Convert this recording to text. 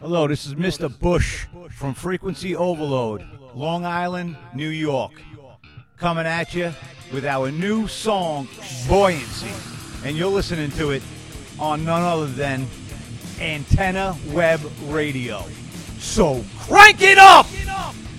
Hello, this is Mr. Bush from Frequency Overload, Long Island, New York, coming at you with our new song, Buoyancy. And you're listening to it on none other than Antenna Web Radio. So crank it up!